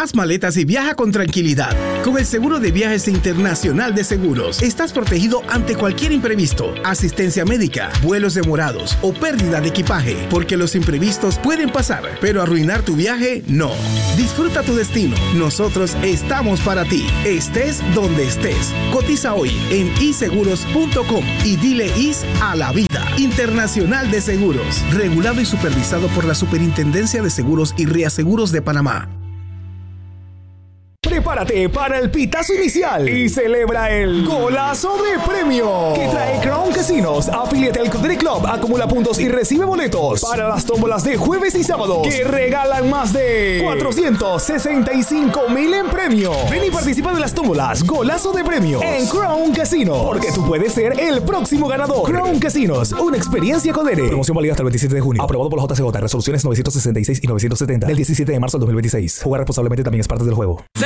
Haz maletas y viaja con tranquilidad. Con el seguro de viajes internacional de seguros, estás protegido ante cualquier imprevisto, asistencia médica, vuelos demorados o pérdida de equipaje, porque los imprevistos pueden pasar, pero arruinar tu viaje no. Disfruta tu destino. Nosotros estamos para ti. Estés donde estés. Cotiza hoy en iseguros.com y dile IS a la vida. Internacional de Seguros. Regulado y supervisado por la Superintendencia de Seguros y Reaseguros de Panamá. Prepárate para el pitazo inicial y celebra el golazo de premio que trae Crown Casinos. Afíliate al Country Club, acumula puntos y recibe boletos para las tómbolas de jueves y sábados que regalan más de 465,000 en premio. Ven y participa de las tómbolas Golazo de Premio en Crown Casinos, porque tú puedes ser el próximo ganador. Crown Casinos, una experiencia Codere. Promoción válida hasta el 27 de junio. Aprobado por la JCJ. Resoluciones 966 y 970 del 17 de marzo del 2026. Jugar responsablemente también es parte del juego.